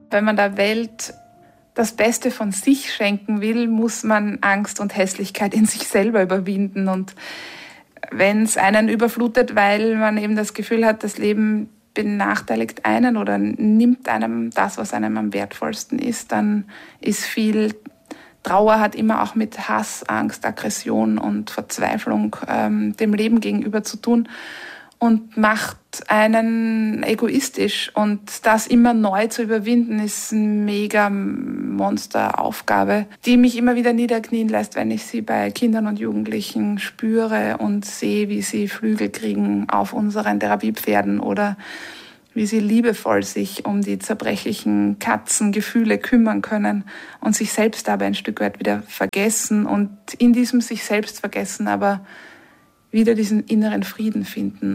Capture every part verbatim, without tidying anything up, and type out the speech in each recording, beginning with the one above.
Wenn man der Welt das Beste von sich schenken will, muss man Angst und Hässlichkeit in sich selber überwinden. Und wenn es einen überflutet, weil man eben das Gefühl hat, das Leben benachteiligt einen oder nimmt einem das, was einem am wertvollsten ist, dann ist viel Trauer hat immer auch mit Hass, Angst, Aggression und Verzweiflung ähm, dem Leben gegenüber zu tun und macht einen egoistisch. Und das immer neu zu überwinden, ist eine mega Monsteraufgabe, die mich immer wieder niederknien lässt, wenn ich sie bei Kindern und Jugendlichen spüre und sehe, wie sie Flügel kriegen auf unseren Therapiepferden oder wie sie liebevoll sich um die zerbrechlichen Katzengefühle kümmern können und sich selbst dabei ein Stück weit wieder vergessen und in diesem sich selbst vergessen, aber wieder diesen inneren Frieden finden.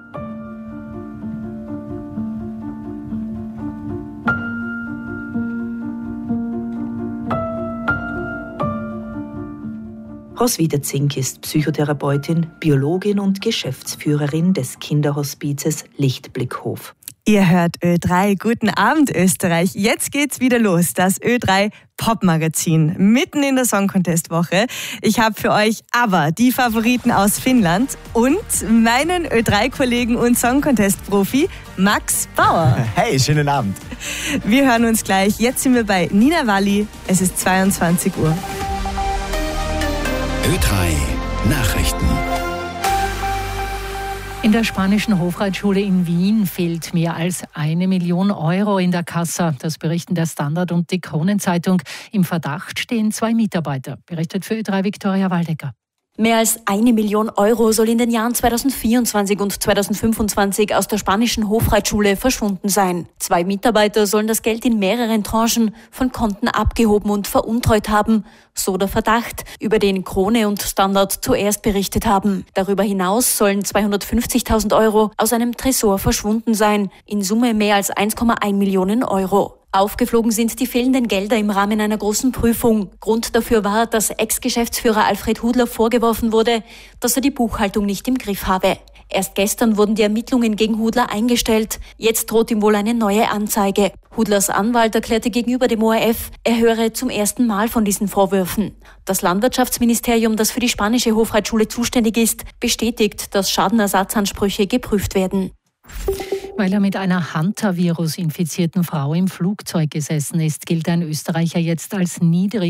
Roswitha Zink ist Psychotherapeutin, Biologin und Geschäftsführerin des Kinderhospizes Lichtblickhof. Ihr hört Ö drei. Guten Abend, Österreich. Jetzt geht's wieder los. Das Ö drei Popmagazin. Mitten in der Song Contest Woche. Ich habe für euch aber die Favoriten aus Finnland und meinen Ö drei Kollegen und Song Contest Profi Max Bauer. Hey, schönen Abend. Wir hören uns gleich. Jetzt sind wir bei Nina Walli. Es ist zweiundzwanzig Uhr. Ö drei Nachrichten. In der spanischen Hofreitschule in Wien fehlt mehr als eine Million Euro in der Kassa. Das berichten der Standard und die Kronenzeitung. Im Verdacht stehen zwei Mitarbeiter. Berichtet für Ö drei Viktoria Waldecker. Mehr als eine Million Euro soll in den Jahren zweitausendvierundzwanzig und zweitausendfünfundzwanzig aus der spanischen Hofreitschule verschwunden sein. Zwei Mitarbeiter sollen das Geld in mehreren Tranchen von Konten abgehoben und veruntreut haben, so der Verdacht, über den Krone und Standard zuerst berichtet haben. Darüber hinaus sollen zweihundertfünfzigtausend Euro aus einem Tresor verschwunden sein, in Summe mehr als eins Komma eins Millionen Euro. Aufgeflogen sind die fehlenden Gelder im Rahmen einer großen Prüfung. Grund dafür war, dass Ex-Geschäftsführer Alfred Hudler vorgeworfen wurde, dass er die Buchhaltung nicht im Griff habe. Erst gestern wurden die Ermittlungen gegen Hudler eingestellt. Jetzt droht ihm wohl eine neue Anzeige. Hudlers Anwalt erklärte gegenüber dem O R F, er höre zum ersten Mal von diesen Vorwürfen. Das Landwirtschaftsministerium, das für die spanische Hofreitschule zuständig ist, bestätigt, dass Schadenersatzansprüche geprüft werden. Weil er mit einer Hantavirus-infizierten Frau im Flugzeug gesessen ist, gilt ein Österreicher jetzt als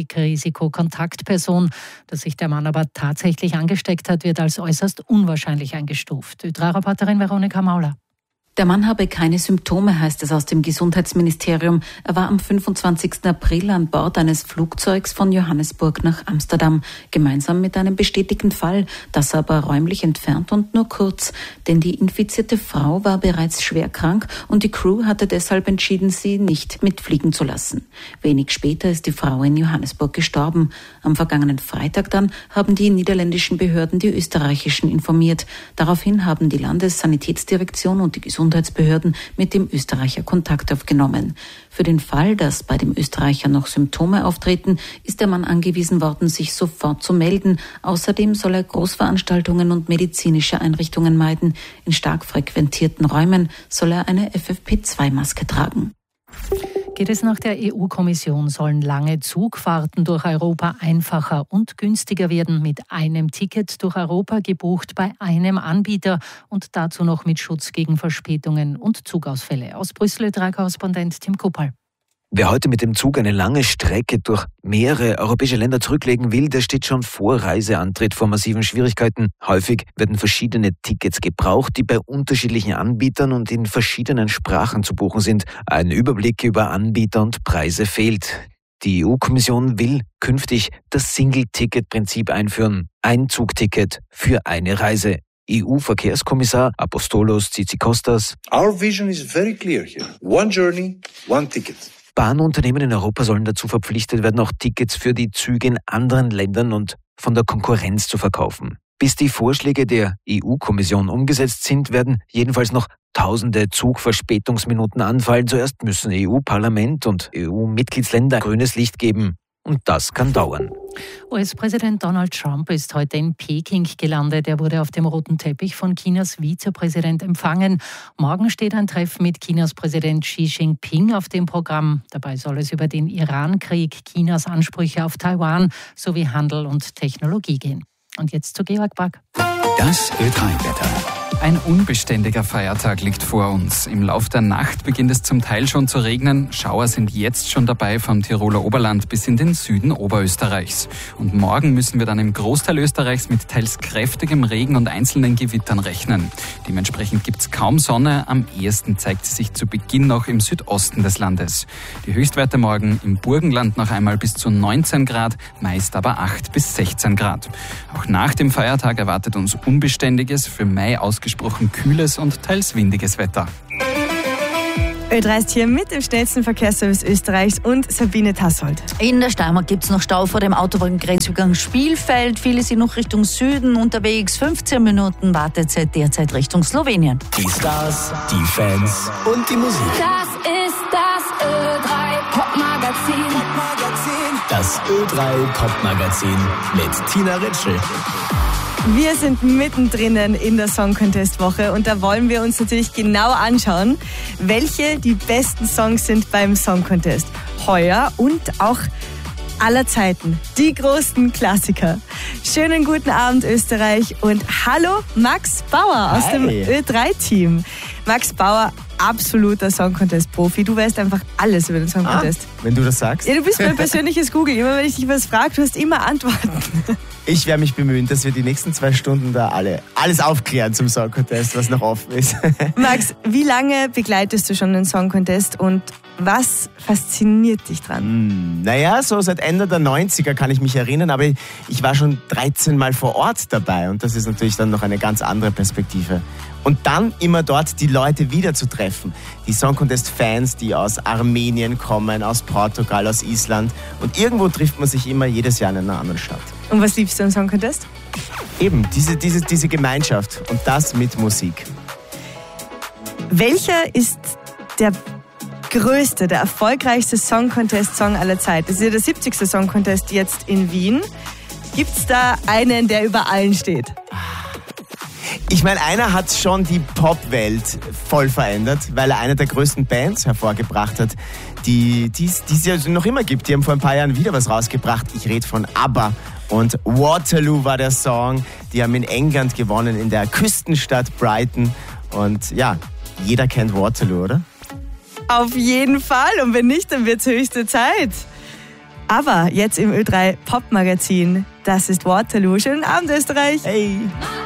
Niedrigrisiko-Kontaktperson. Dass sich der Mann aber tatsächlich angesteckt hat, wird als äußerst unwahrscheinlich eingestuft. Ö drei Reporterin Veronika Mauler. Der Mann habe keine Symptome, heißt es aus dem Gesundheitsministerium. Er war am fünfundzwanzigsten April an Bord eines Flugzeugs von Johannesburg nach Amsterdam, gemeinsam mit einem bestätigten Fall, das aber räumlich entfernt und nur kurz. Denn die infizierte Frau war bereits schwer krank und die Crew hatte deshalb entschieden, sie nicht mitfliegen zu lassen. Wenig später ist die Frau in Johannesburg gestorben. Am vergangenen Freitag dann haben die niederländischen Behörden die österreichischen informiert. Daraufhin haben die Landessanitätsdirektion und die Gesundheitsbehörden mit dem Österreicher Kontakt aufgenommen. Für den Fall, dass bei dem Österreicher noch Symptome auftreten, ist der Mann angewiesen worden, sich sofort zu melden. Außerdem soll er Großveranstaltungen und medizinische Einrichtungen meiden. In stark frequentierten Räumen soll er eine F F P zwei Maske tragen. Geht es nach der E U-Kommission, sollen lange Zugfahrten durch Europa einfacher und günstiger werden, mit einem Ticket durch Europa gebucht bei einem Anbieter und dazu noch mit Schutz gegen Verspätungen und Zugausfälle. Aus Brüssel Ö drei Korrespondent Tim Kuppal. Wer heute mit dem Zug eine lange Strecke durch mehrere europäische Länder zurücklegen will, der steht schon vor Reiseantritt vor massiven Schwierigkeiten. Häufig werden verschiedene Tickets gebraucht, die bei unterschiedlichen Anbietern und in verschiedenen Sprachen zu buchen sind. Ein Überblick über Anbieter und Preise fehlt. Die E U-Kommission will künftig das Single-Ticket-Prinzip einführen. Ein Zugticket für eine Reise. E U-Verkehrskommissar Apostolos Tzitzikostas. Our vision is very clear here. One journey, one ticket. Bahnunternehmen in Europa sollen dazu verpflichtet werden, auch Tickets für die Züge in anderen Ländern und von der Konkurrenz zu verkaufen. Bis die Vorschläge der E U-Kommission umgesetzt sind, werden jedenfalls noch tausende Zugverspätungsminuten anfallen. Zuerst müssen E U-Parlament und E U-Mitgliedsländer grünes Licht geben. Und das kann dauern. U S-Präsident Donald Trump ist heute in Peking gelandet. Er wurde auf dem roten Teppich von Chinas Vizepräsident empfangen. Morgen steht ein Treffen mit Chinas Präsident Xi Jinping auf dem Programm. Dabei soll es über den Iran-Krieg, Chinas Ansprüche auf Taiwan sowie Handel und Technologie gehen. Und jetzt zu Georg Back. Das Ö drei Wetter. Ein unbeständiger Feiertag liegt vor uns. Im Lauf der Nacht beginnt es zum Teil schon zu regnen. Schauer sind jetzt schon dabei vom Tiroler Oberland bis in den Süden Oberösterreichs. Und morgen müssen wir dann im Großteil Österreichs mit teils kräftigem Regen und einzelnen Gewittern rechnen. Dementsprechend gibt es kaum Sonne. Am ehesten zeigt sie sich zu Beginn noch im Südosten des Landes. Die Höchstwerte morgen im Burgenland noch einmal bis zu neunzehn Grad, meist aber acht bis sechzehn Grad. Auch nach dem Feiertag erwartet uns unbeständiges, für Mai ausgesprochen kühles und teils windiges Wetter. Ö drei ist hier mit dem schnellsten Verkehrsservice Österreichs und Sabine Tassold. In der Steiermark gibt es noch Stau vor dem Autobahngrenzübergang Spielfeld. Viele sind noch Richtung Süden unterwegs. fünfzehn Minuten Wartezeit derzeit Richtung Slowenien. Die Stars, die Fans und die Musik. Das ist das Ö drei Popmagazin. Das Ö drei Popmagazin mit Tina Ritschl. Wir sind mittendrin in der Song Contest Woche und da wollen wir uns natürlich genau anschauen, welche die besten Songs sind beim Song Contest. Heuer und auch aller Zeiten. Die großen Klassiker. Schönen guten Abend Österreich und hallo Max Bauer aus Hi. dem Ö drei Team. Max Bauer, absoluter Song Contest Profi. Du weißt einfach alles über den Song Contest. Ah, wenn du das sagst. Ja, du bist mein persönliches Google. Immer wenn ich dich was frage, du hast immer Antworten. Ich werde mich bemühen, dass wir die nächsten zwei Stunden da alle alles aufklären zum Song Contest, was noch offen ist. Max, wie lange begleitest du schon den Song Contest und was fasziniert dich dran? Hm, naja, so seit Ende der neunziger kann ich mich erinnern, aber ich war schon dreizehn Mal vor Ort dabei und das ist natürlich dann noch eine ganz andere Perspektive. Und dann immer dort die Leute wieder zu treffen. Die Song Contest Fans, die aus Armenien kommen, aus Portugal, aus Island. Und irgendwo trifft man sich immer jedes Jahr in einer anderen Stadt. Und was liebst du am Song Contest? Eben, diese, diese, diese Gemeinschaft und das mit Musik. Welcher ist der größte, der erfolgreichste Song Contest Song aller Zeiten? Das ist ja der siebzigste Song Contest jetzt in Wien. Gibt es da einen, der über allen steht? Ich meine, einer hat schon die Popwelt voll verändert, weil er eine der größten Bands hervorgebracht hat, die die es ja noch immer gibt. Die haben vor ein paar Jahren wieder was rausgebracht. Ich rede von ABBA. Und Waterloo war der Song. Die haben in England gewonnen, in der Küstenstadt Brighton. Und ja, jeder kennt Waterloo, oder? Auf jeden Fall. Und wenn nicht, dann wird es höchste Zeit. Aber jetzt im Ö drei Popmagazin, das ist Waterloo. Schönen Abend, Österreich. Hey.